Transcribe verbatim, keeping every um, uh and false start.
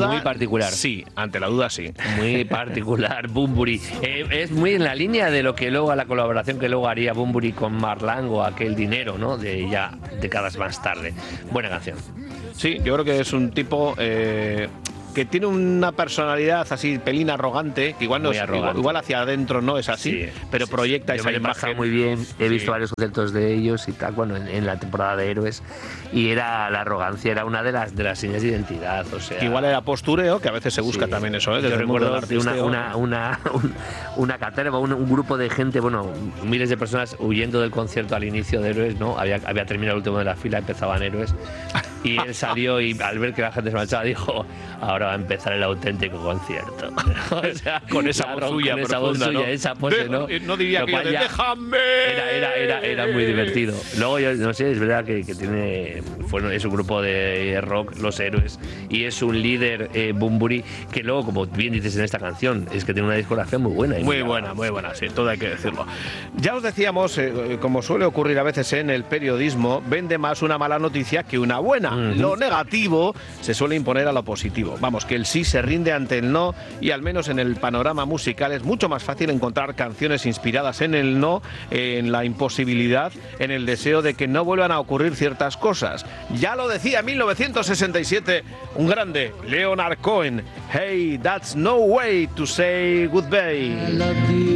duda, muy particular. Sí, ante la duda sí. Muy particular, Bunbury. Eh, es muy en la línea de lo que luego, la colaboración que luego haría Bunbury con Marlang o Aquel Dinero, ¿no? De ya décadas más tarde. Buena canción. Sí, yo creo que es un tipo eh, que tiene una personalidad así pelín arrogante, que igual, no es, igual, igual hacia adentro no es así, sí, pero sí, proyecta sí. esa Yo me imagen. Muy bien, he visto sí. varios conciertos de ellos y tal, bueno, en, en la temporada de Héroes, y era la arrogancia, era una de las de las señas de identidad, o sea... Que igual era postureo, que a veces se busca sí. también eso, ¿eh? Yo recuerdo de una, una, una, un, una caterva, un, un grupo de gente, bueno, miles de personas huyendo del concierto al inicio de Héroes, ¿no? Había, había terminado el último de la fila, empezaban Héroes, y él salió y al ver que la gente se marchaba dijo, ahora va a empezar el auténtico concierto. O sea, con esa voz suya, con esa voz profunda, suya, ¿no? esa pose, ¿no? De, no diría que de, déjame. Era, era, era, era muy divertido. Luego, yo no sé, es verdad que, que tiene, fue, es un grupo de rock, Los Héroes, y es un líder, eh, Bunbury, que luego, como bien dices en esta canción, es que tiene una discografía muy buena. Muy mira, buena, muy buena, sí, todo hay que decirlo. Ya os decíamos, eh, como suele ocurrir a veces en el periodismo, vende más una mala noticia que una buena. Uh-huh. Lo negativo se suele imponer a lo positivo. Vamos, que el sí se rinde ante el no, y al menos en el panorama musical es mucho más fácil encontrar canciones inspiradas en el no, en la imposibilidad, en el deseo de que no vuelvan a ocurrir ciertas cosas. Ya lo decía en mil novecientos sesenta y siete un grande, Leonard Cohen. Hey, that's no way to say goodbye.